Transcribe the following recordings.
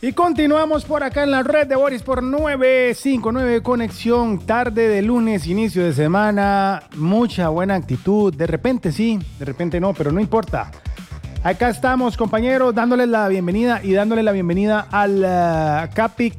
Y continuamos por acá en la red de Boris por 959 Conexión, tarde de lunes, inicio de semana, mucha buena actitud, de repente sí, de repente no, pero no importa. Acá estamos, compañeros, dándoles la bienvenida al Capi,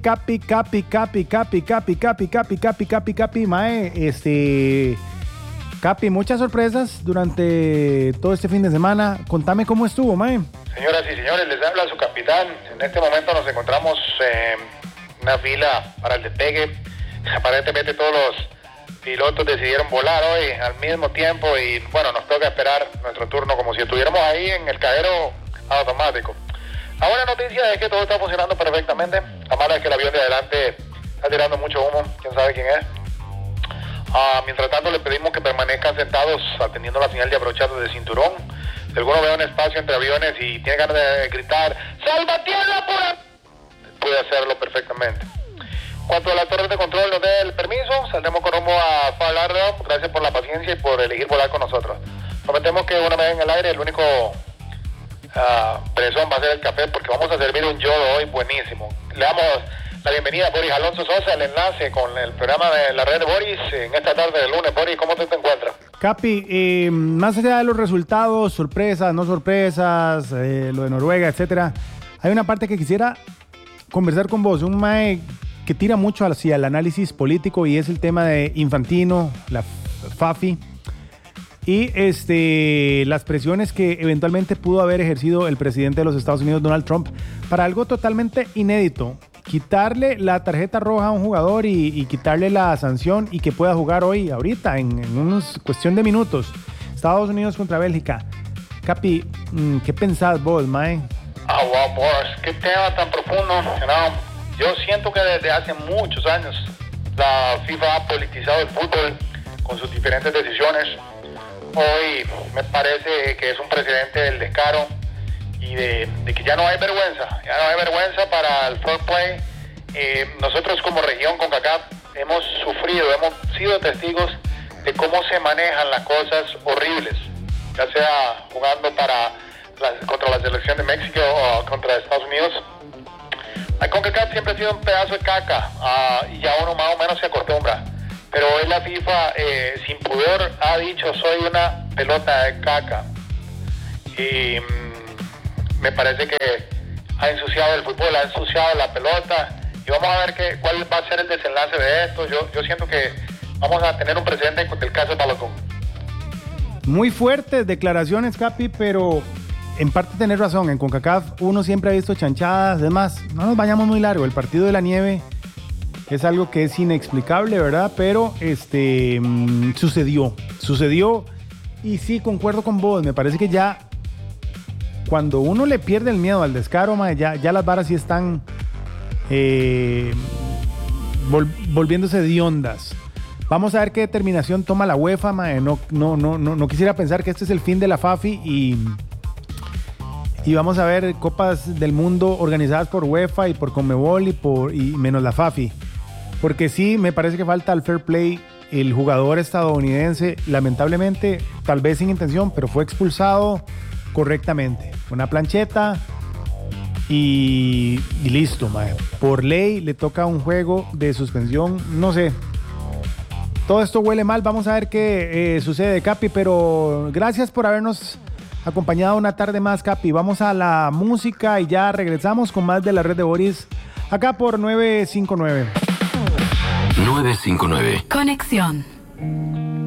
mae, Capi, muchas sorpresas durante todo este fin de semana. Contame cómo estuvo, mae. Señoras y señores, les habla su capitán. En este momento nos encontramos en una fila para el despegue. Aparentemente todos los pilotos decidieron volar hoy al mismo tiempo y bueno, nos toca esperar nuestro turno como si estuviéramos ahí en el cajero automático. La buena noticia es que todo está funcionando perfectamente. La mala es que el avión de adelante está tirando mucho humo, quién sabe quién es. Mientras tanto, le pedimos que permanezcan sentados atendiendo la señal de abrochado de cinturón. Si alguno ve un espacio entre aviones y tiene ganas de gritar ¡Salvatierra! Puede hacerlo perfectamente. En cuanto a la torre de control nos dé el permiso, saldremos con rumbo a Fort Lauderdale. Gracias por la paciencia y por elegir volar con nosotros. Prometemos que una vez en el aire, el único presón va a ser el café, porque vamos a servir un yodo hoy buenísimo. Le damos la bienvenida a Boris Alonso Sosa, el enlace con el programa de la red de Boris en esta tarde de lunes. Boris, ¿cómo te encuentras? Capi, más allá de los resultados, sorpresas, no sorpresas, lo de Noruega, etcétera, hay una parte que quisiera conversar con vos, un mae que tira mucho hacia el análisis político y es el tema de Infantino, la FAFI, y las presiones que eventualmente pudo haber ejercido el presidente de los Estados Unidos, Donald Trump, para algo totalmente inédito. Quitarle la tarjeta roja a un jugador y quitarle la sanción y que pueda jugar hoy, ahorita, en unos cuestión de minutos. Estados Unidos contra Bélgica. Capi, ¿qué pensás vos, mae? Wow, Boris, qué tema tan profundo. Yo siento que desde hace muchos años la FIFA ha politizado el fútbol con sus diferentes decisiones. Hoy me parece que es un precedente del descaro y de que ya no hay vergüenza para el fair play. Nosotros como región CONCACAF hemos sido testigos de cómo se manejan las cosas horribles, ya sea jugando contra la selección de México o contra Estados Unidos. La CONCACAF siempre ha sido un pedazo de caca y ya uno más o menos se acostumbra, pero hoy la FIFA sin pudor ha dicho soy una pelota de caca y me parece que ha ensuciado el fútbol, ha ensuciado la pelota y vamos a ver cuál va a ser el desenlace de esto. Yo siento que vamos a tener un precedente con el caso de Balocón. Muy fuertes declaraciones, Capi, pero en parte tenés razón. En CONCACAF uno siempre ha visto chanchadas. Es más, no nos vayamos muy largo. El partido de la nieve es algo que es inexplicable, ¿verdad? Pero sucedió. Y sí, concuerdo con vos. Me parece que ya cuando uno le pierde el miedo al descaro, mae, ya las varas sí están volviéndose hediondas. Vamos a ver qué determinación toma la UEFA, mae. No quisiera pensar que este es el fin de la FAFI y vamos a ver copas del mundo organizadas por UEFA y por Conmebol y menos la FAFI. Porque sí, me parece que falta el fair play. El jugador estadounidense, lamentablemente, tal vez sin intención, pero fue expulsado correctamente. Una plancheta y listo, mae. Por ley le toca un juego de suspensión, no sé. Todo esto huele mal, vamos a ver qué sucede, Capi, pero gracias por habernos acompañado una tarde más, Capi. Vamos a la música y ya regresamos con más de la red de Boris, acá por 959. 959. Conexión.